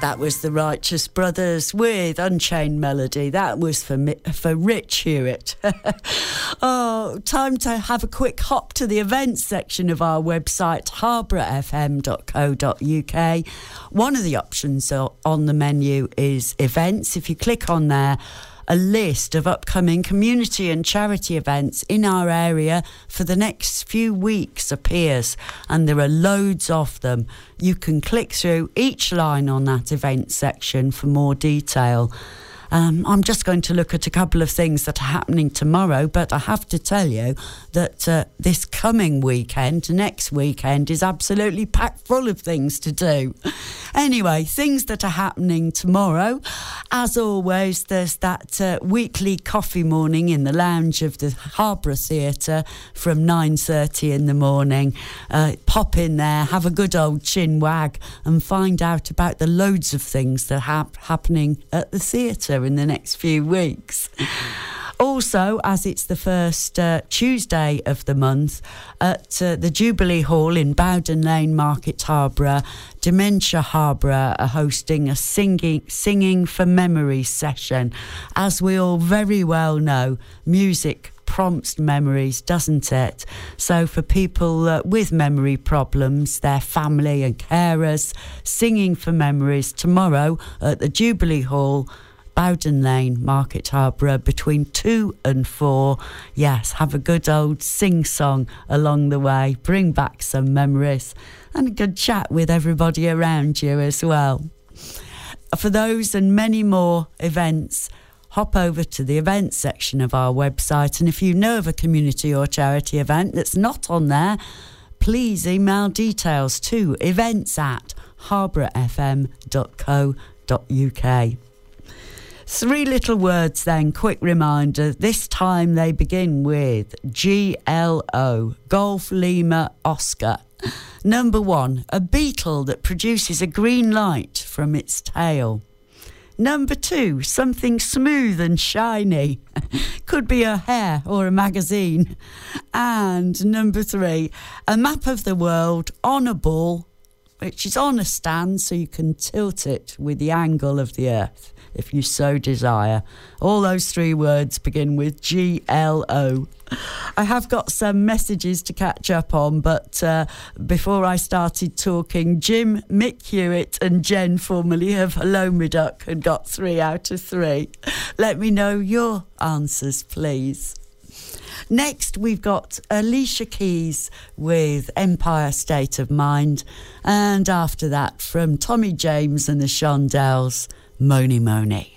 That was the Righteous Brothers with Unchained Melody. That was for Rich Hewitt. Oh, time to have a quick hop to the events section of our website, harbourfm.co.uk. One of the options on the menu is events. If you click on there, a list of upcoming community and charity events in our area for the next few weeks appears, and there are loads of them. You can click through each line on that event section for more detail. I'm just going to look at a couple of things that are happening tomorrow, but I have to tell you that this coming weekend, next weekend, is absolutely packed full of things to do. Anyway, things that are happening tomorrow. As always, there's that weekly coffee morning in the lounge of the Harborough Theatre from 9:30 in the morning. Pop in there, have a good old chin wag and find out about the loads of things that are happening at the theatre in the next few weeks. Also, as it's the first Tuesday of the month, at the Jubilee Hall in Bowden Lane, Market Harborough, Dementia Harborough are hosting a Singing for Memories session. As we all very well know, music prompts memories, doesn't it? So for people with memory problems, their family and carers, Singing for Memories tomorrow at the Jubilee Hall, Bowden Lane, Market Harborough, between 2 and 4. Yes, have a good old sing-song along the way. Bring back some memories and a good chat with everybody around you as well. For those and many more events, hop over to the events section of our website. And if you know of a community or charity event that's not on there, please email details to events@harbourfm.co.uk. 3 little words then, quick reminder. This time they begin with GLO, Golf Lima Oscar. Number 1, a beetle that produces a green light from its tail. Number 2, something smooth and shiny. Could be a hair or a magazine. And number 3, a map of the world on a ball, which is on a stand so you can tilt it with the angle of the earth, if you so desire. All those 3 words begin with GLO. I have got some messages to catch up on, but before I started talking, Jim, Mick Hewitt and Jen, formerly of Hello Me Duck, had got 3 out of 3. Let me know your answers, please. Next, we've got Alicia Keys with Empire State of Mind. And after that, from Tommy James and the Shondells, Mony Mony.